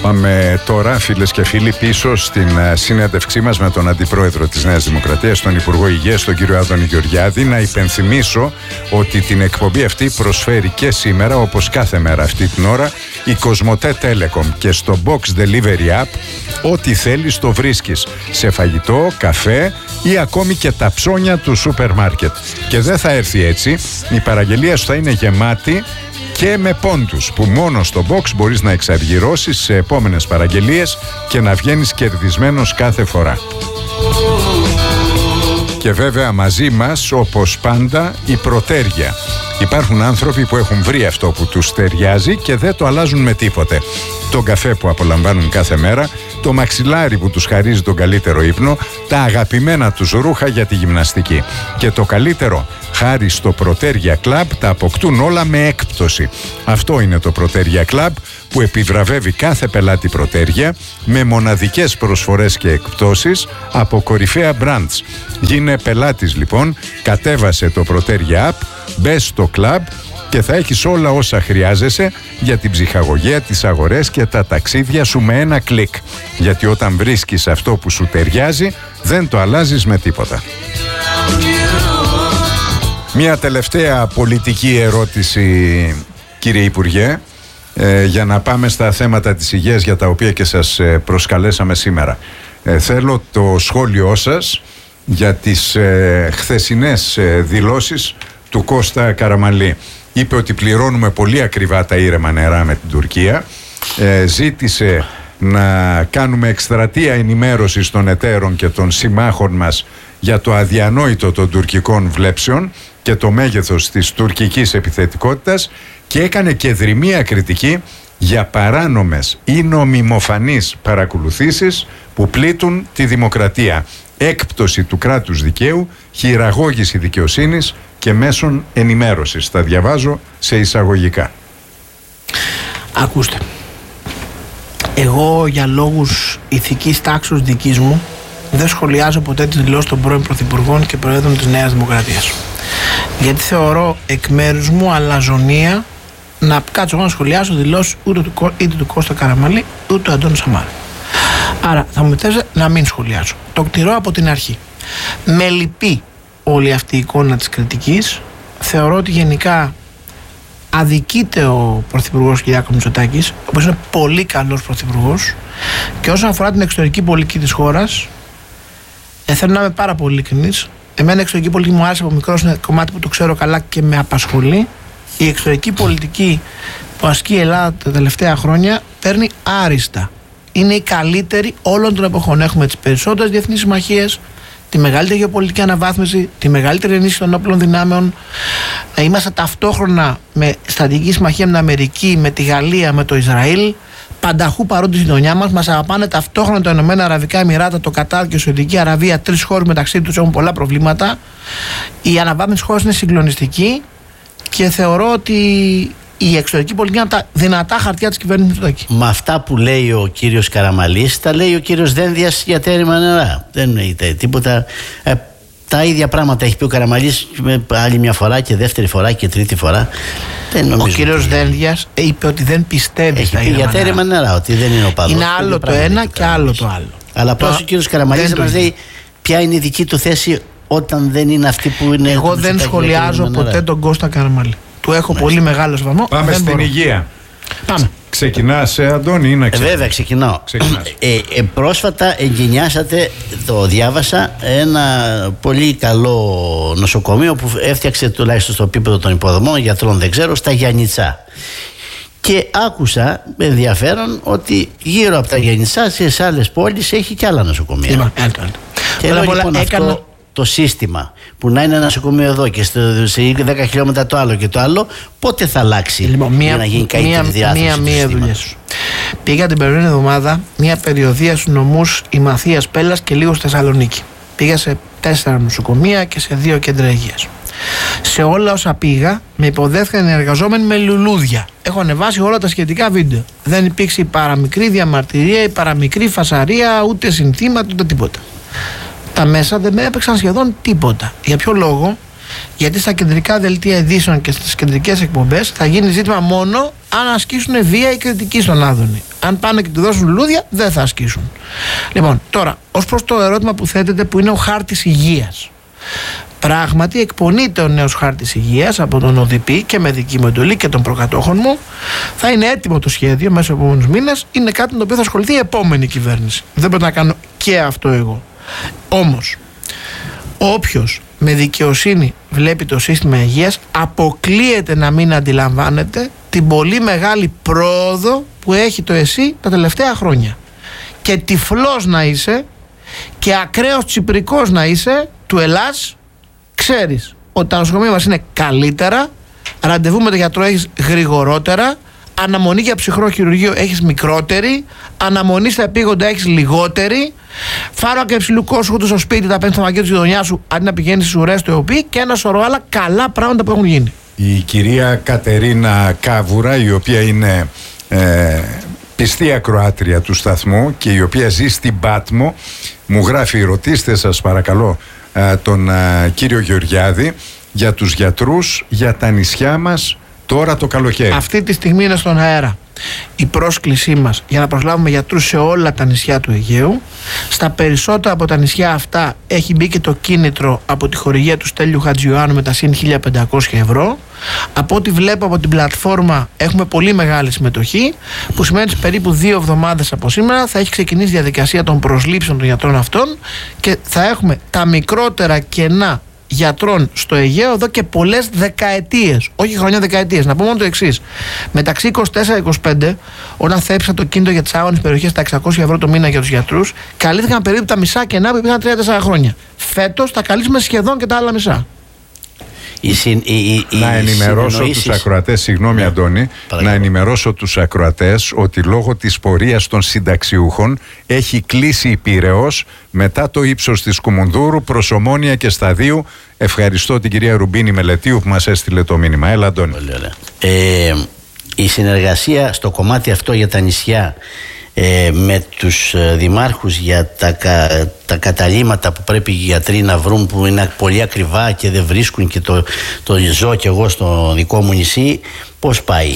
Πάμε τώρα, φίλες και φίλοι, πίσω στην συνέντευξή μας με τον Αντιπρόεδρο της Νέας Δημοκρατίας, τον Υπουργό Υγείας, τον κύριο Άδωνη Γεωργιάδη. Να υπενθυμίσω ότι την εκπομπή αυτή προσφέρει και σήμερα, όπως κάθε μέρα αυτή την ώρα, η Κοσμοτέ Telecom, και στο Box Delivery App ό,τι θέλεις το βρίσκεις, σε φαγητό, καφέ ή ακόμη και τα ψώνια του σούπερ μάρκετ. Και δεν θα έρθει έτσι, η παραγγελία σου θα είναι γεμάτη και με πόντους που μόνο στο Box μπορείς να εξαργυρώσεις σε επόμενες παραγγελίες και να βγαίνεις κερδισμένος κάθε φορά. Και βέβαια μαζί μας, όπως πάντα, η προτέρια. Υπάρχουν άνθρωποι που έχουν βρει αυτό που τους ταιριάζει και δεν το αλλάζουν με τίποτε. Τον καφέ που απολαμβάνουν κάθε μέρα, το μαξιλάρι που τους χαρίζει τον καλύτερο ύπνο, τα αγαπημένα τους ρούχα για τη γυμναστική. Και το καλύτερο, χάρη στο Προτέρια Club, τα αποκτούν όλα με έκπτωση. Αυτό είναι το Προτέρια Club που επιβραβεύει κάθε πελάτη Προτέρια με μοναδικές προσφορές και εκπτώσεις από κορυφαία brands. Γίνε πελάτης λοιπόν, κατέβασε το Προτέρια App, μπες στο club και θα έχεις όλα όσα χρειάζεσαι για την ψυχαγωγία, τις αγορές και τα ταξίδια σου με ένα κλικ. Γιατί όταν βρίσκεις αυτό που σου ταιριάζει, δεν το αλλάζεις με τίποτα. Μια τελευταία πολιτική ερώτηση, κύριε Υπουργέ, για να πάμε στα θέματα της υγείας για τα οποία και σας προσκαλέσαμε σήμερα. Θέλω το σχόλιο σας για τις χθεσινές δηλώσεις του Κώστα Καραμανλή. Είπε ότι πληρώνουμε πολύ ακριβά τα ήρεμα νερά με την Τουρκία. Ζήτησε να κάνουμε εκστρατεία ενημέρωσης των εταίρων και των συμμάχων μας για το αδιανόητο των τουρκικών βλέψεων και το μέγεθος της τουρκικής επιθετικότητας, και έκανε και δρυμία κριτική για παράνομες ή νομιμοφανείς παρακολουθήσεις που πλήττουν τη δημοκρατία, έκπτωση του κράτους δικαίου, χειραγώγηση δικαιοσύνης και μέσων ενημέρωσης. Τα διαβάζω σε εισαγωγικά. Ακούστε, εγώ για λόγους ηθικής τάξης δικής μου δεν σχολιάζω ποτέ τις δηλώσεις των πρώην Πρωθυπουργών και Προέδρων της Νέας Δημοκρατίας, γιατί θεωρώ εκ μέρους μου αλαζονία να κάτσω να σχολιάσω δηλώσεις είτε του Κώστα Καραμανλή ούτε του Αντώνη Σαμάρα. Άρα θα μου θες να μην σχολιάσω. Το κτηρώ από την αρχή. Με λυπεί όλη αυτή η εικόνα της κριτικής. Θεωρώ ότι γενικά αδικείται ο Πρωθυπουργός Κυριάκος Μητσοτάκης, ο οποίος είναι πολύ καλός Πρωθυπουργός, και όσον αφορά την εξωτερική πολιτική της χώρας, θέλω να είμαι πάρα πολύ ειλικρινής. Εμένα η εξωτερική πολιτική μου άρεσε από μικρός, είναι κομμάτι που το ξέρω καλά και με απασχολεί. Η εξωτερική πολιτική που ασκεί η Ελλάδα τα τελευταία χρόνια παίρνει άριστα. Είναι η καλύτερη όλων των εποχών. Έχουμε τις περισσότερες διεθνείς συμμαχίες, τη μεγαλύτερη γεωπολιτική αναβάθμιση, τη μεγαλύτερη ενίσχυση των όπλων δυνάμεων. Είμαστε ταυτόχρονα με στρατηγική συμμαχία με την Αμερική, με τη Γαλλία, με το Ισραήλ. Πανταχού παρόν τη γειτονιά μας. Μας αγαπάνε ταυτόχρονα τα Ηνωμένα Αραβικά Εμιράτα, το Κατάρ και η Σαουδική Αραβία. Τρεις χώρες μεταξύ τους έχουν πολλά προβλήματα. Η αναβάθμιση της χώρας είναι συγκλονιστική και θεωρώ ότι η εξωτερική πολιτική είναι από τα δυνατά χαρτιά της κυβέρνησης Μητσοτάκη. Με αυτά που λέει ο κύριος Καραμανλής, τα λέει ο κύριος Δένδιας για τέρημα νερά. Δεν εννοείται τίποτα. Τα ίδια πράγματα έχει πει ο Καραμανλής άλλη μια φορά και δεύτερη φορά και τρίτη φορά. Ο κύριος Δένδιας είπε ότι δεν πιστεύει στα ίδια για τέρημα νερά, ότι δεν είναι ο παδός. Είναι άλλο το ένα και άλλο το άλλο. Αλλά απλώς ο κύριος Καραμανλής μας λέει ποια είναι η δική του θέση όταν δεν είναι αυτή που είναι. Εγώ δεν σχολιάζω ποτέ τον Κώστα Καραμανλή. Του έχω πολύ μεγάλο σεβασμό. Πάμε στην υγεία. Πάμε. Ξεκινάς, Αντώνη, ή να ξεκινάς? Βέβαια, ξεκινάω. Πρόσφατα εγκαινιάσατε, το διάβασα, ένα πολύ καλό νοσοκομείο που έφτιαξε τουλάχιστον στο επίπεδο των υποδομών, γιατρών δεν ξέρω, στα Γιαννιτσά. Και άκουσα με ενδιαφέρον ότι γύρω από τα Γιαννιτσά σε άλλες πόλεις έχει και άλλα νοσοκομεία. Και εδώ λοιπόν αυτό το σύστημα που να είναι ένα νοσοκομείο εδώ και σε 10 χιλιόμετρα το άλλο και το άλλο, πότε θα αλλάξει για να γίνει καλύτερη διάθεση του συστήματος? Πήγα την περασμένη εβδομάδα μια περιοδεία στους νομούς Ημαθίας, Πέλλας και λίγο στη Θεσσαλονίκη. Πήγα σε 4 νοσοκομεία και σε 2 κέντρα υγείας. Σε όλα όσα πήγα με υποδέχθηκαν οι εργαζόμενοι με λουλούδια. Έχω ανεβάσει όλα τα σχετικά βίντεο. Δεν υπήρξε η παραμικρή διαμαρτυρία, η παραμικρή φασαρία, ούτε συνθήματα, ούτε τίποτα. Τα μέσα δεν με έπαιξαν σχεδόν τίποτα. Για ποιο λόγο? Γιατί στα κεντρικά δελτία ειδήσεων και στις κεντρικές εκπομπές θα γίνει ζήτημα μόνο αν ασκήσουν βία ή κριτική στον Άδωνη. Αν πάνε και του δώσουν λουλούδια, δεν θα ασκήσουν. Λοιπόν, τώρα, ως προς το ερώτημα που θέτεται, που είναι ο χάρτης υγείας. Πράγματι, εκπονείται ο νέος χάρτης υγείας από τον ΟΔΠ και με δική μου εντολή και των προκατόχων μου. Θα είναι έτοιμο το σχέδιο μέσα από επόμενους μήνες. Είναι κάτι με το οποίο θα ασχοληθεί η επόμενη κυβέρνηση. Δεν πρέπει να κάνω και αυτό εγώ. Όμως, όποιος με δικαιοσύνη βλέπει το σύστημα υγείας, αποκλείεται να μην αντιλαμβάνεται την πολύ μεγάλη πρόοδο που έχει το ΕΣΥ τα τελευταία χρόνια. Και τυφλός να είσαι και ακραίος τσιπρικός να είσαι του Ελλάς, ξέρεις ότι τα νοσοκομεία μας είναι καλύτερα, ραντεβού με τον γιατρό έχεις γρηγορότερα, αναμονή για ψυχρό χειρουργείο έχεις μικρότερη, αναμονή στα επίγοντα έχεις λιγότερη, φάρμακα υψηλού κόστους στο σπίτι, τα παίρνεις στα μαγεία της γειτονιάς σου αντί να πηγαίνεις στις ουρές του ΕΟΠΗ, και ένα σωρό άλλα καλά πράγματα που έχουν γίνει. Η κυρία Κατερίνα Κάβουρα, η οποία είναι πιστή ακροάτρια του σταθμού και η οποία ζει στην Πάτμο, μου γράφει: ρωτήστε σας παρακαλώ τον κύριο Γεωργιάδη για τους γιατρούς για τα νησιά μας τώρα το καλοκαίρι. Αυτή τη στιγμή είναι στον αέρα η πρόσκλησή μας για να προσλάβουμε γιατρούς σε όλα τα νησιά του Αιγαίου. Στα περισσότερα από τα νησιά αυτά έχει μπει και το κίνητρο από τη χορηγία του Στέλιου Χατζιωάννου με τα συν 1.500 ευρώ. Από ό,τι βλέπω από την πλατφόρμα έχουμε πολύ μεγάλη συμμετοχή, που σημαίνει ότι περίπου 2 εβδομάδες από σήμερα θα έχει ξεκινήσει η διαδικασία των προσλήψεων των γιατρών αυτών και θα έχουμε τα μικρότερα κενά γιατρών στο Αιγαίο εδώ και πολλές δεκαετίες, όχι χρόνια, δεκαετίες. Να πω μόνο το εξής: μεταξύ 24-25, όταν θέψα το κίνητρο για τις άγονες περιοχές τα 600 ευρώ το μήνα για τους γιατρούς, καλύφθηκαν περίπου τα μισά κενά που υπήρχαν 3-4 χρόνια. Φέτος θα καλύψουμε σχεδόν και τα άλλα μισά. Να ενημερώσω τους ακροατές, συγγνώμη Αντώνη, να ενημερώσω τους ακροατές ότι λόγω της πορείας των συνταξιούχων έχει κλείσει η Πειραιώς μετά το ύψος της Κουμουνδούρου προς Ομόνια και Σταδίου. Ευχαριστώ την κυρία Ρουμπίνη Μελετίου που μας έστειλε το μήνυμα. Έλα Αντώνη. Η συνεργασία στο κομμάτι αυτό για τα νησιά με τους δημάρχους για τα καταλύματα που πρέπει οι γιατροί να βρουν, που είναι πολύ ακριβά και δεν βρίσκουν, και το ζω και εγώ στο δικό μου νησί, πώς πάει?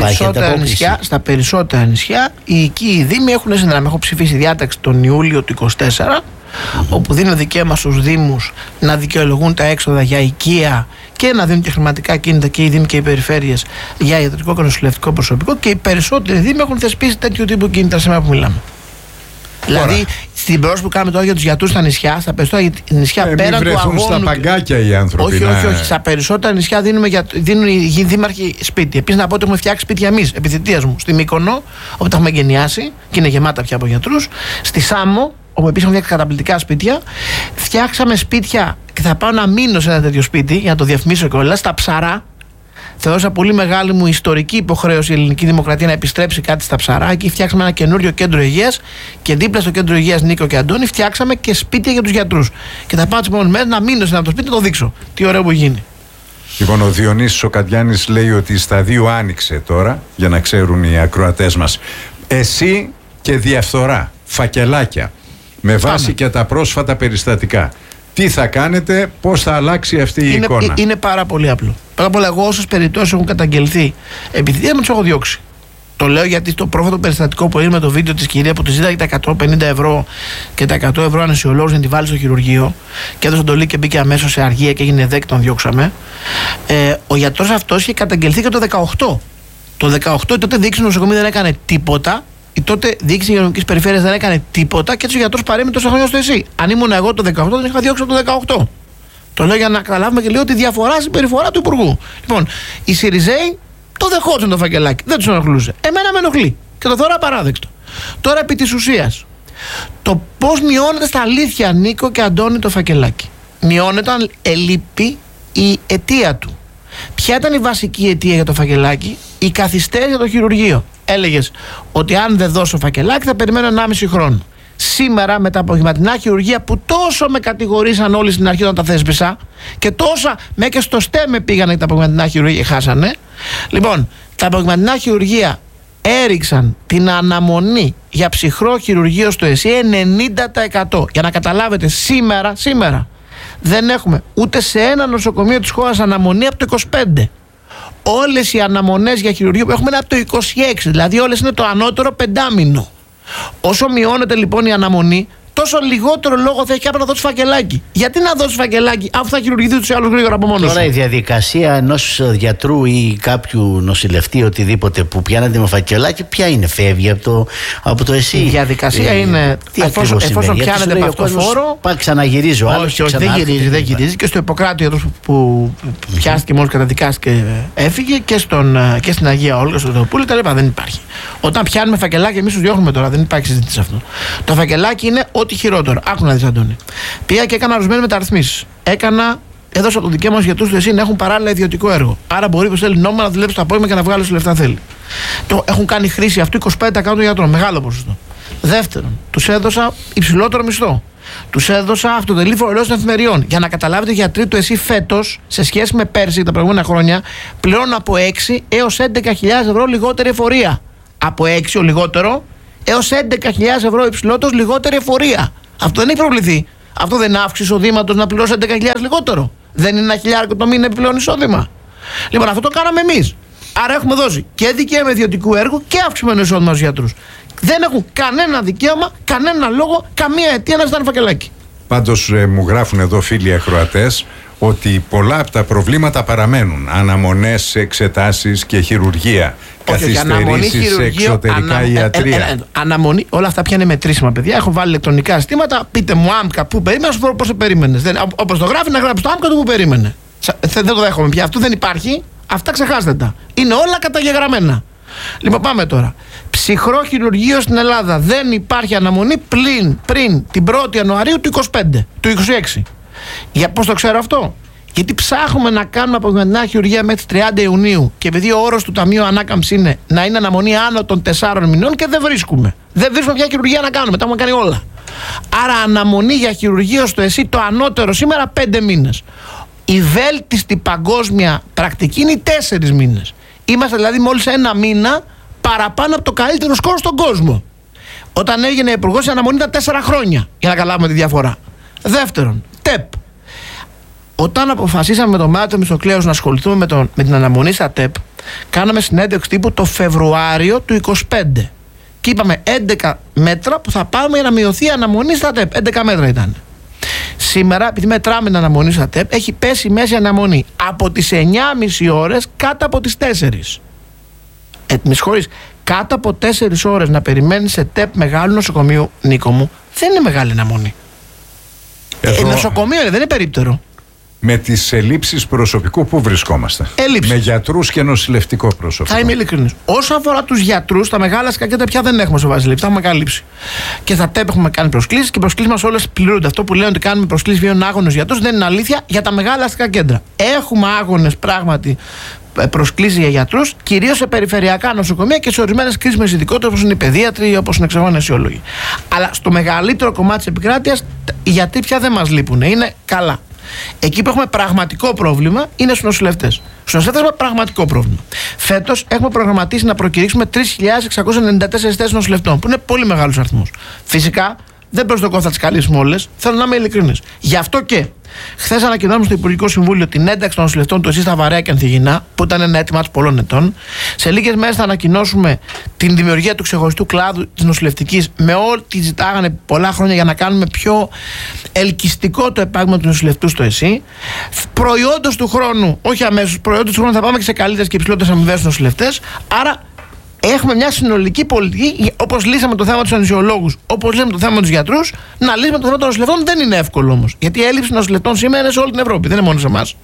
Στα περισσότερα νησιά οι οικοί δήμοι έχουν συνδράμει. Έχω ψηφίσει διάταξη τον Ιούλιο του 2024 όπου δίνει δικαίωμα στους δήμους να δικαιολογούν τα έξοδα για οικεία και να δίνουν και χρηματικά κίνητα και οι δήμοι και οι περιφέρειες για ιατρικό και νοσηλευτικό προσωπικό, και οι περισσότεροι δήμοι έχουν θεσπίσει τέτοιου τύπου κίνητα σήμερα που μιλάμε. Δηλαδή, στην πρόσφαση που κάνουμε τώρα για τους γιατρούς στα νησιά, στα περισσότερα νησιά πέραν του αγώνου. Στα παγκάκια οι άνθρωποι. Όχι. Στα περισσότερα νησιά δίνουν οι δήμαρχοι σπίτι. Επίσης, να πω ότι έχουμε φτιάξει σπίτια εμείς, επί θητείας μου, στη Μύκονο, όπου τα έχουμε εγκαινιάσει και είναι γεμάτα πια από γιατρούς. Στη Σάμο, όπου επίσης έχουμε φτιάξει καταπληκτικά σπίτια. Φτιάξαμε σπίτια και θα πάω να μείνω σε ένα τέτοιο σπίτι, για να το διαφημίσω κιόλας, στα Ψαρά. Θεώρησα πολύ μεγάλη μου ιστορική υποχρέωση η ελληνική δημοκρατία να επιστρέψει κάτι στα Ψαρά. Εκεί φτιάξαμε ένα καινούριο κέντρο υγείας και δίπλα στο κέντρο υγείας, Νίκο και Αντώνη, φτιάξαμε και σπίτια για τους γιατρούς. Και θα πάω τις επόμενες μέρες να μείνω σε ένα το σπίτι να το δείξω. Τι ωραίο που γίνει. Λοιπόν, ο Διονύσης ο Καντιάνης λέει ότι στα 2 άνοιξε τώρα, για να ξέρουν οι ακροατές μας. Εσύ και διαφθορά, φακελάκια, με βάση και τα πρόσφατα περιστατικά. Τι θα κάνετε, πώς θα αλλάξει αυτή η εικόνα? Είναι πάρα πολύ απλό. Πρώτα απ' όλα, εγώ όσες περιπτώσεις έχουν καταγγελθεί, επειδή δεν τους έχω διώξει. Το λέω γιατί το πρόσφατο περιστατικό που έγινε με το βίντεο της κυρία που τη ζήταγε τα 150 ευρώ και τα 100 ευρώ ανεσιολόγους για να τη βάλει στο χειρουργείο και έδωσε εντολή και μπήκε αμέσως σε αργία και έγινε δέκ, τον διώξαμε. Ο γιατρός αυτός είχε καταγγελθεί και το 18. Το 18 τότε διοίκηση νοσοκομείου δεν έκανε τίποτα. Η τότε διοίκηση υγειονομικής περιφέρειας δεν έκανε τίποτα και έτσι ο γιατρός παρέμεινε τόσα χρόνια στο ΕΣΥ. Αν ήμουν εγώ το 18, δεν είχα διώξει από το 18. Το λέω για να καταλάβουμε και λίγο τη διαφορά στην περιφορά του Υπουργού. Λοιπόν, οι Σιριζέοι το δεχόντουσαν το φακελάκι, δεν τους ενοχλούσε. Εμένα με ενοχλεί και το θεωρώ απαράδεκτο. Τώρα, επί της ουσίας, το πώς μειώνεται στα αλήθεια, Νίκο και Αντώνη, το φακελάκι. Μειώνεται αν ελείπει η αιτία του. Ποια ήταν η βασική αιτία για το φακελάκι? Η καθυστέρηση για το χειρουργείο. Έλεγες ότι αν δεν δώσω φακελάκι θα περιμένω 1,5 χρόνο. Σήμερα με τα απογευματινά χειρουργεία που τόσο με κατηγορήσαν όλοι στην αρχή όταν τα θέσπισα και τόσα με και στο στέμε πήγανε τα απογευματινά χειρουργεία και χάσανε. Λοιπόν, τα απογευματινά χειρουργεία έριξαν την αναμονή για ψυχρό χειρουργείο στο ΕΣΥ 90%. Για να καταλάβετε, σήμερα δεν έχουμε ούτε σε ένα νοσοκομείο της χώρας αναμονή από το 25. όλες οι αναμονές για χειρουργείο που έχουμε είναι από το 26, δηλαδή όλες είναι το ανώτερο πεντάμινο. Όσο μειώνεται λοιπόν η αναμονή, τόσο λιγότερο λόγο θα έχει κάποιο να δώσει φακελάκι. Γιατί να δώσει φακελάκι, αφού θα χειρουργηθεί τους άλλους γρήγορα από μόνος. Τώρα η διαδικασία ενός γιατρού ή κάποιου νοσηλευτή, οτιδήποτε που πιάνεται με φακελάκι, ποια είναι, φεύγει από το ΕΣΥ? Η διαδικασία είναι εφόσον πιάνεται από αυτό το φόρο. Ξαναγυρίζω. Όχι, δεν γυρίζει. Και στο Ιπποκράτιο που πιάστηκε μόλις καταδικάστηκε έφυγε, και στην Αγία Όλγα, στο Θεοπούλη, τα λοιπά. Δεν υπάρχει. Όταν πιάνουμε φακελάκι, εμείς τους διώχνουμε τώρα, δεν υπάρχει συζήτηση αυτό. Το φακελάκι είναι ό,τι χειρότερο. Άκου να δεις, Αντώνη. Πήγα και έκανα ορισμένες μεταρρυθμίσεις. Έδωσα το δικαίωμα στους γιατρούς του ΕΣΥ να έχουν παράλληλα ιδιωτικό έργο. Άρα μπορεί που θέλει νόμιμα να δουλέψει το απόγευμα και να βγάλει όσο λεφτά θέλει. Έχουν κάνει χρήση αυτού 25% των γιατρών. Μεγάλο ποσοστό. Δεύτερον, τους έδωσα υψηλότερο μισθό. Τους έδωσα αυτοτελή φορολόγηση των εφημεριών. Για να καταλάβετε, οι γιατροί του ΕΣΥ φέτος, σε σχέση με πέρσι τα προηγούμενα χρόνια, πληρώνουν από 6 έως 11.000 ευρώ λιγότερη εφορία. Από 6 ο λιγότερο έως 11.000 ευρώ υψηλότερος λιγότερη εφορία. Αυτό δεν έχει προβληθεί. Αυτό δεν είναι αύξηση εισοδήματος να πληρώσει 11.000 λιγότερο? Δεν είναι 1.000 το μήνα επιπλέον εισόδημα? Λοιπόν, αυτό το κάναμε εμείς. Άρα έχουμε δώσει και δικαίωμα ιδιωτικού έργου και αυξημένο εισόδημα στους γιατρούς. Δεν έχουν κανένα δικαίωμα, κανένα λόγο, καμία αιτία να ζητάνε φακελάκι. Πάντως μου γράφουν εδώ φίλοι ακροατές ότι πολλά από τα προβλήματα παραμένουν. Αναμονές, εξετάσεις και χειρουργία. Καθυστερήσεις σε εξωτερικά ιατρία. Αναμονή, όλα αυτά πια είναι μετρήσιμα, παιδιά. Έχω βάλει ηλεκτρονικά συστήματα. Πείτε μου άμκα που περίμενε, σου πω πώς σε περίμενε. Όπως το γράφει, να γράψει το άμκα του που περίμενε. Δεν το δέχομαι πια. Αυτό δεν υπάρχει. Αυτά ξεχάστε τα. Είναι όλα καταγεγραμμένα. Λοιπόν, πάμε τώρα. Ψυχρό χειρουργείο στην Ελλάδα. Δεν υπάρχει αναμονή πριν την 1η Ιανουαρίου του 25, του 26. Για πώς το ξέρω αυτό? Γιατί ψάχνουμε να κάνουμε απογευματινά χειρουργία μέχρι 30 Ιουνίου και επειδή ο όρος του Ταμείου Ανάκαμψης είναι να είναι αναμονή άνω των 4 μηνών και δεν βρίσκουμε. Δεν βρίσκουμε ποια χειρουργία να κάνουμε. Τα έχουμε κάνει όλα. Άρα αναμονή για χειρουργείο στο ΕΣΥ το ανώτερο σήμερα 5 μήνες. Η βέλτιστη παγκόσμια πρακτική είναι οι 4 μήνες. Είμαστε δηλαδή μόλις 1 μήνα παραπάνω από το καλύτερο σκορ στον κόσμο. Όταν έγινε υπουργός η αναμονή ήταν 4 χρόνια, για να καταλάβουμε τη διαφορά. Δεύτερον, ΤΕΠ. Όταν αποφασίσαμε με τον Μάριο Μισοκλέους να ασχοληθούμε με την αναμονή στα ΤΕΠ, κάναμε συνέντευξη τύπου το Φεβρουάριο του 25. Και είπαμε 11 μέτρα που θα πάμε για να μειωθεί η αναμονή στα ΤΕΠ. 11 μέτρα ήταν. Σήμερα, επειδή μετράμε την αναμονή στα ΤΕΠ, έχει πέσει η μέση αναμονή από τις 9,5 ώρες κάτω από τις 4. Με συγχωρείς, κάτω από 4 ώρες να περιμένεις σε ΤΕΠ μεγάλου νοσοκομείου, Νίκο μου, δεν είναι μεγάλη αναμονή. Νοσοκομείο είναι, δεν είναι περίπτερο. Με τις ελλείψεις προσωπικού που βρισκόμαστε? Με γιατρούς και νοσηλευτικό προσωπικό. Θα είμαι ειλικρινής. Όσο αφορά τους γιατρούς, τα μεγάλα σκακέτα πια δεν έχουμε σοβαρή λήψη. Τα έχουμε καλύψει. Και στα ΤΕΠ έχουμε κάνει προσκλήσεις και οι προσκλήσεις μας όλες πληρούνται. Αυτό που λένε ότι κάνουμε προσκλήσεις βιών άγωνες γιατρούς δεν είναι αλήθεια για τα μεγάλα αστικά κέντρα. Έχουμε άγωνες πράγματι προσκλήσεις για γιατρούς, κυρίως σε περιφερειακά νοσοκομεία και σε ορισμένες κρίσιμες ειδικότητες όπως είναι οι παιδίατροι, όπως είναι εξωγονεσιολόγοι. Αλλά στο μεγαλύτερο κομμάτι της επικράτειας οι γιατροί πια δεν μας λείπουν. Είναι καλά. Εκεί που έχουμε πραγματικό πρόβλημα είναι στους νοσηλευτές. Στους νοσηλευτές έχουμε πραγματικό πρόβλημα. Φέτος έχουμε προγραμματίσει να προκηρύξουμε 3.694 θέσεις νοσηλευτών, που είναι πολύ μεγάλος αριθμός. Φυσικά δεν προσδοκώ θα τις καλύψουμε όλες. Θέλω να είμαι ειλικρινής. Γι' αυτό και χθες ανακοινώσαμε στο Υπουργικό Συμβούλιο την ένταξη των νοσηλευτών του ΕΣΥ στα Βαρέα και Ανθιγεινά, που ήταν ένα αίτημα πολλών ετών. Σε λίγες μέρες θα ανακοινώσουμε την δημιουργία του ξεχωριστού κλάδου της νοσηλευτικής, με ό,τι ζητάγανε πολλά χρόνια για να κάνουμε πιο ελκυστικό το επάγγελμα του νοσηλευτού στο ΕΣΥ. Προϊόντος του χρόνου, όχι αμέσως, προϊόντος του χρόνου θα πάμε και σε καλύτερες και υψηλότερες αμοιβές στους νοσηλευτές. Άρα έχουμε μια συνολική πολιτική, όπως λύσαμε το θέμα του ανησιολόγους, όπως λύσαμε το θέμα του γιατρούς, να λύσουμε το θέμα των νοσηλευτών. Δεν είναι εύκολο όμως. Γιατί η έλλειψη νοσηλευτών σήμερα είναι σε όλη την Ευρώπη, δεν είναι μόνο σε εμάς.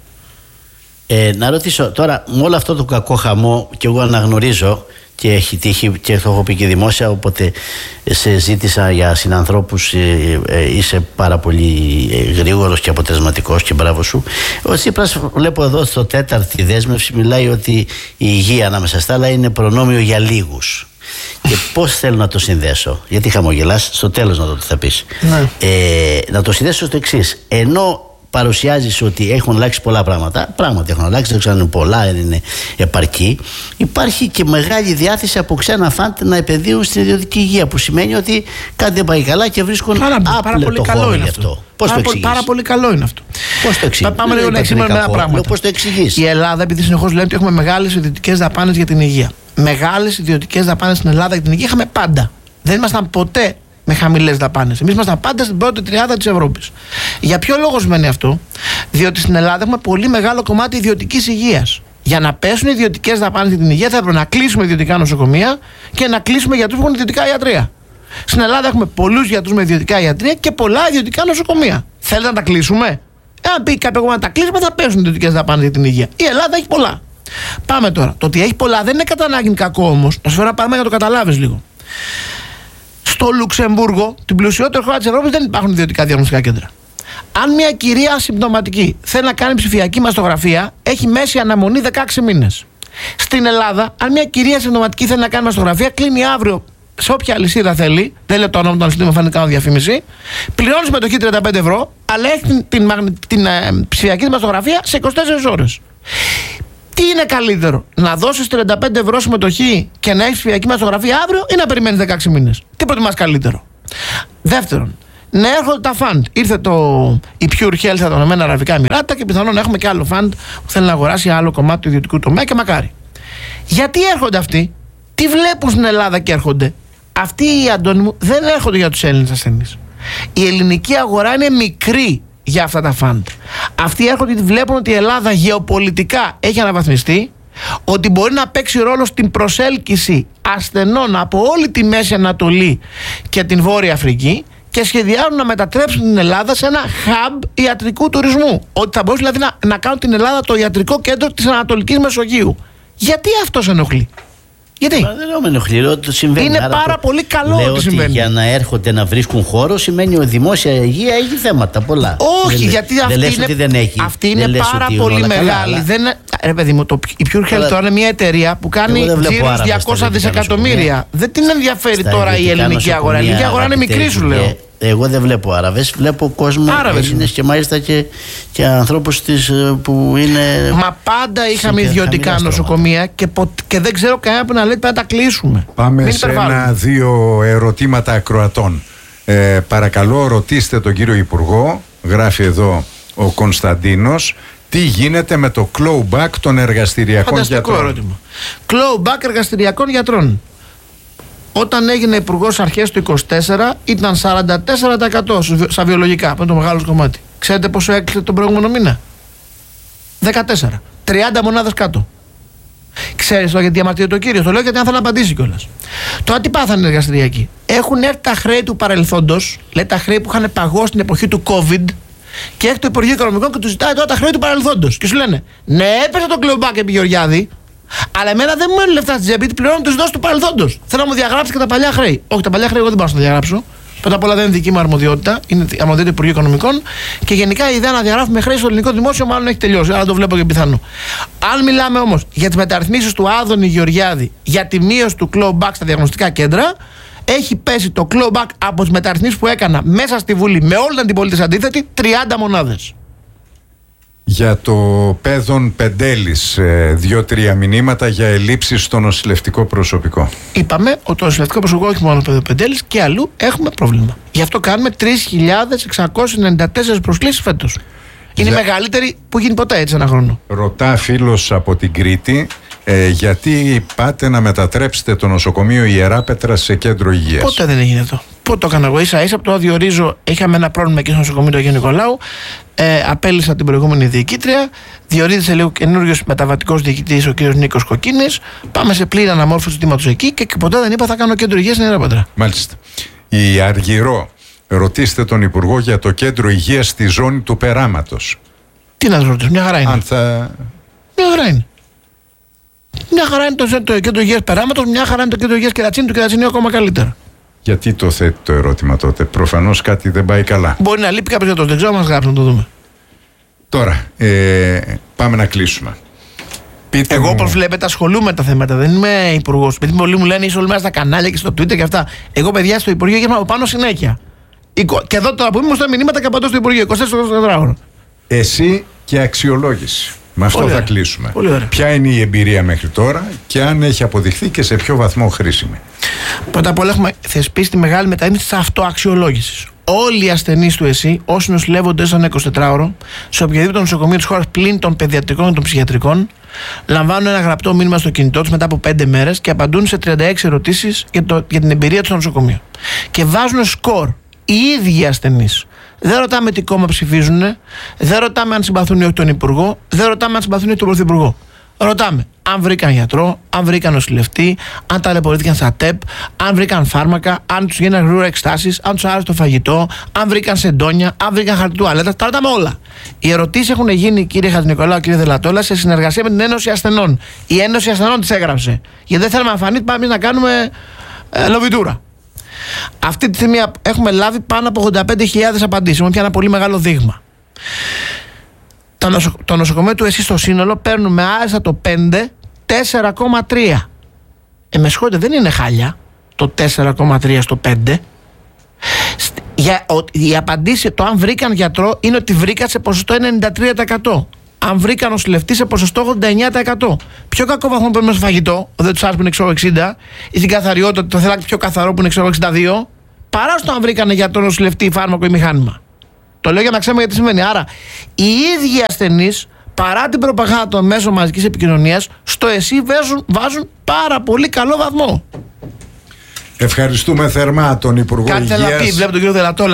Να ρωτήσω τώρα, με όλο αυτό το κακό χαμό, και εγώ αναγνωρίζω και έχει τύχει και το έχω πει και δημόσια, οπότε σε ζήτησα για συνανθρώπους, είσαι πάρα πολύ γρήγορος και αποτελεσματικός και μπράβο σου. Ο Τσίπρας, βλέπω εδώ στο 4η δέσμευση, μιλάει ότι η υγεία ανάμεσα στα άλλα είναι προνόμιο για λίγους. Και πώς θέλω να το συνδέσω, γιατί χαμογελάς, στο τέλος να το θα πεις. Ναι. Να το συνδέσω στο εξής. Ενώ παρουσιάζεις ότι έχουν αλλάξει πολλά πράγματα, πράγματι έχουν αλλάξει, δεν ξέρω αν είναι πολλά, δεν είναι επαρκή. Υπάρχει και μεγάλη διάθεση από ξένα φαντ να επενδύουν στην ιδιωτική υγεία, που σημαίνει ότι κάτι δεν πάει καλά και βρίσκουν άπλετο χώρο γι' αυτό. Πώς το εξηγείς? Πάρα πολύ καλό είναι αυτό. Πώς το εξηγείς? Πάμε λίγο να εξηγήσουμε ένα πράγμα. Πώς το εξηγείς? Η Ελλάδα, επειδή συνεχώς λέμε ότι έχουμε μεγάλες ιδιωτικές δαπάνες για την υγεία. Μεγάλες ιδιωτικές δαπάνες στην Ελλάδα για την υγεία είχαμε πάντα. Δεν ήμασταν ποτέ με χαμηλές δαπάνες. Εμείς ήμασταν πάντα στην πρώτη τριάδα της Ευρώπης. Για ποιο λόγο σημαίνει αυτό? Διότι στην Ελλάδα έχουμε πολύ μεγάλο κομμάτι ιδιωτικής υγείας. Για να πέσουν οι ιδιωτικές δαπάνες για την υγεία θα έπρεπε να κλείσουμε ιδιωτικά νοσοκομεία και να κλείσουμε γιατρούς που έχουν ιδιωτικά ιατρεία. Στην Ελλάδα έχουμε πολλούς γιατρούς με ιδιωτικά ιατρεία και πολλά ιδιωτικά νοσοκομεία. Θέλετε να τα κλείσουμε? Αν πει κάποιο κόμμα να τα κλείσουμε, θα πέσουν οι ιδιωτικές δαπάνες για την υγεία. Η Ελλάδα έχει πολλά. Πάμε τώρα. Το ότι έχει πολλά δεν είναι κατά ανάγκη κακό όμως. Να σου φέρω ένα παράδειγμα για να το καταλάβεις λίγο. Στο Λουξεμβούργο, την πλουσιότερη χώρα της Ευρώπης, δεν υπάρχουν ιδιωτικά διαγνωστικά κέντρα. Αν μια κυρία ασυμπτωματική θέλει να κάνει ψηφιακή μαστογραφία, έχει μέση αναμονή 16 μήνες. Στην Ελλάδα, αν μια κυρία ασυμπτωματική θέλει να κάνει μαστογραφία, κλείνει αύριο σε όποια αλυσίδα θέλει. Δεν λέω το όνομα του αλυσίδα, μου φαίνεται κάνω διαφήμιση. Πληρώνει συμμετοχή 35 ευρώ, αλλά έχει την ψηφιακή μαστογραφία σε 24 ώρες. Τι είναι καλύτερο, να δώσεις 35 ευρώ συμμετοχή και να έχεις ψηφιακή μαστογραφία αύριο, ή να περιμένεις 16 μήνες? Τι προτιμάς καλύτερο? Δεύτερον, να έρχονται τα φαντ. Ήρθε η Pure Health από τα Ηνωμένα Αραβικά Εμιράτα και πιθανόν να έχουμε και άλλο φαντ που θέλει να αγοράσει άλλο κομμάτι του ιδιωτικού τομέα και μακάρι. Γιατί έρχονται αυτοί? Τι βλέπουν στην Ελλάδα και έρχονται? Αυτοί οι Αντώνη μου δεν έρχονται για τους Έλληνες ασθενείς. Η ελληνική αγορά είναι μικρή για αυτά τα φαντ. Αυτοί έρχονται γιατί βλέπουν ότι η Ελλάδα γεωπολιτικά έχει αναβαθμιστεί, ότι μπορεί να παίξει ρόλο στην προσέλκυση ασθενών από όλη τη Μέση Ανατολή και την Βόρεια Αφρική και σχεδιάζουν να μετατρέψουν την Ελλάδα σε ένα hub ιατρικού τουρισμού. Ότι θα μπορούσαν δηλαδή να κάνουν την Ελλάδα το ιατρικό κέντρο της Ανατολικής Μεσογείου. Γιατί αυτό σε ενοχλεί? Γιατί? Δεν με ενοχλεί, ότι συμβαίνει. Είναι πάρα πολύ καλό ότι συμβαίνει. Ότι για να έρχονται να βρίσκουν χώρο σημαίνει ότι η δημόσια υγεία έχει θέματα πολλά. Όχι, γιατί αυτή είναι πάρα πολύ μεγάλη. Ρε παιδί μου, η Pure Health τώρα είναι μια εταιρεία που κάνει τζίρους 200 δισεκατομμύρια. Δεν την ενδιαφέρει τώρα η ελληνική αγορά. Η ελληνική αγορά είναι μικρή, σου λέω. Εγώ δεν βλέπω Άραβες, βλέπω κόσμο Έλληνες και μάλιστα και ανθρώπους που είναι. Μα πάντα είχαμε ιδιωτικά νοσοκομεία και δεν ξέρω κανένα που να λέει πρέπει να τα κλείσουμε. Πάμε σε ένα-δύο ερωτήματα ακροατών. Παρακαλώ, ρωτήστε τον κύριο Υπουργό, γράφει ο Κωνσταντίνος, τι γίνεται με το clawback των εργαστηριακών γιατρών. Ερώτημα. Clawback εργαστηριακών γιατρών. Όταν έγινε υπουργός αρχές του 24 ήταν 44% στα βιολογικά, που είναι το μεγάλο κομμάτι. Ξέρετε πόσο έκλεισε τον προηγούμενο μήνα? 14. 30 μονάδες κάτω. Ξέρεις τώρα γιατί διαμαρτύρεται ο κύριος? Το λέω γιατί αν θα να απαντήσει κιόλας. Τώρα τι πάθανε οι εργαστηριακοί? Έχουν έρθει τα χρέη του παρελθόντος, λέει τα χρέη που είχαν παγώσει στην εποχή του COVID, και έχει το Υπουργείο Οικονομικών και του ζητάει τώρα τα χρέη του παρελθόντος. Και σου λένε, ναι, έπεσε το κλεμπάκι επί Γεωργιάδη, αλλά εμένα δεν μου μένουν λεφτά στη τσέπη, πληρώνω τους δόσεις του παρελθόντος. Θέλω να μου διαγράψει και τα παλιά χρέη. Όχι, τα παλιά χρέη εγώ δεν πάω να τα διαγράψω. Πρώτα απ' όλα δεν είναι δική μου αρμοδιότητα, είναι αρμοδιότητα του Υπουργείου Οικονομικών και γενικά η ιδέα να διαγράφουμε χρέη στο ελληνικό δημόσιο μάλλον έχει τελειώσει. Άρα το βλέπω και πιθανό. Αν μιλάμε όμως για τις μεταρρυθμίσεις του Άδωνη Γεωργιάδη για τη μείωση του clawback στα διαγνωστικά κέντρα, έχει πέσει το clawback από τις μεταρρυθμίσεις που έκανα μέσα στη Βουλή με όλη την αντιπολίτευση αντίθετη 30 μονάδες. Για το Πέδων Πεντέλης, 2-3 μηνύματα για ελλείψεις στο νοσηλευτικό προσωπικό. Είπαμε ότι το νοσηλευτικό προσωπικό, όχι μόνο Πέδων Πεντέλης, και αλλού έχουμε πρόβλημα. Γι' αυτό κάνουμε 3.694 προσκλήσεις φέτος. Είναι η μεγαλύτερη που γίνει ποτέ έτσι ένα χρόνο. Ρωτά φίλος από την Κρήτη, γιατί πάτε να μετατρέψετε το νοσοκομείο Ιεράπετρα σε κέντρο υγείας? Ποτέ δεν έγινε αυτό. Πότε το έκανα εγώ? Ίσα-ίσα από το διορίζω, είχαμε ένα πρόβλημα εκεί στο νοσοκομείο του Αγίου Νικολάου. Απέλυσα την προηγούμενη διοικήτρια. Διορίζεται λίγο καινούριος μεταβατικός διοικητής ο κ. Νίκος Κοκκίνης. Πάμε σε πλήρη αναμόρφωση του ζητήματος εκεί και ποτέ δεν είπα θα κάνω κέντρο υγείας στην Ιεράπετρα. Μάλιστα. Η Αργυρό, ρωτήστε τον Υπουργό για το κέντρο υγείας στη ζώνη του Περάματος. Τι να ρωτήσω, μια χαρά είναι. Μια χαρά είναι. Μια χαρά είναι το κέντρο υγείας Περάματος, μια χαρά είναι το κέντρο υγείας Κερατσίνη, το Κερατσίνη ακόμα καλύτερα. Γιατί το θέτει το ερώτημα τότε? Προφανώς κάτι δεν πάει καλά. Μπορεί να λείπει κάποιος γιατρός, δεν ξέρω, μας γράψουν να το δούμε. Τώρα, πάμε να κλείσουμε. Εγώ όπως βλέπετε ασχολούμαι με τα θέματα, δεν είμαι υπουργός. Γιατί πολλοί μου λένε είσαι όλη μέρα στα κανάλια και στο Twitter και αυτά. Εγώ παιδιά στο Υπουργείο γεύμα από πάνω συνέχεια. Και εδώ τώρα που μου στέλνουν μηνύματα και απαντώ στο Υπουργείο 24 ώρα. Εσύ και αξιολόγηση. Με αυτό Πολύ θα ωραία. κλείσουμε. Πολύ ωραία. Ποια είναι η εμπειρία μέχρι τώρα και αν έχει αποδειχθεί και σε ποιο βαθμό χρήσιμη. Πρώτα απ' όλα έχουμε θεσπίσει τη μεγάλη μεταρρύθμιση της αυτοαξιολόγησης. Όλοι οι ασθενείς του ΕΣΥ, όσοι νοσηλεύονται σαν 24ωρο, σε οποιοδήποτε νοσοκομείο της χώρας πλην των παιδιατρικών και των ψυχιατρικών, λαμβάνουν ένα γραπτό μήνυμα στο κινητό τους μετά από 5 μέρες και απαντούν σε 36 ερωτήσεις για την εμπειρία τους στο νοσοκομείο. Και βάζουν σκορ οι ίδιοι οι ασθενείς. Δεν ρωτάμε τι κόμμα ψηφίζουν, δεν ρωτάμε αν συμπαθούν ή όχι τον Υπουργό, δεν ρωτάμε αν συμπαθούν ή όχι τον Πρωθυπουργό. Ρωτάμε αν βρήκαν γιατρό, αν βρήκαν νοσηλευτή, αν ταλαιπωρήθηκαν στα ΤΕΠ, αν βρήκαν φάρμακα, αν τους γίνανε γρήγορα εξτάσεις, αν τους άρεσε το φαγητό, αν βρήκαν σεντόνια, αν βρήκαν χαρτί τουαλέτας. Τα ρωτάμε όλα. Οι ερωτήσεις έχουν γίνει, κύριε Χατζηνικολάου, κύριε Δελατόλα, σε συνεργασία με την Ένωση Ασθενών. Η Ένωση Ασθενών τις έγραψε. Γιατί δεν θέλαμε να φανεί, πάμε να κάνουμε λοβιτούρα. Αυτή τη στιγμή έχουμε λάβει πάνω από 85.000 απαντήσεις. Έχουμε πια ένα πολύ μεγάλο δείγμα. Το νοσοκομείο του ΕΣΥ στο σύνολο παίρνουμε άριστα το 5, 4,3. Με συγχωρείτε, δεν είναι χάλια το 4,3 στο 5. Η απαντήση, το αν βρήκαν γιατρό, είναι ότι βρήκαν σε ποσοστό 93%. Αν βρήκαν νοσηλευτή σε ποσοστό 89%. Πιο κακό βαθμό παίρνουμε στο φαγητό, δεν του άρεσε που είναι 60, ή στην καθαριότητα, το θέλατε πιο καθαρό που είναι 62, παρά στο αν βρήκαν γιατρό, νοσηλευτή, φάρμακο ή μηχάνημα. Το λέω για να ξέρουμε γιατί σημαίνει. Άρα, οι ίδιοι ασθενείς, παρά την προπαγάνδα των μέσων μαζικής επικοινωνίας, στο ΕΣΥ βάζουν πάρα πολύ καλό βαθμό. Ευχαριστούμε θερμά τον Υπουργό Υγείας. Κάτι θέλω να πει, βλέπω τον κύριο Δελατόλα.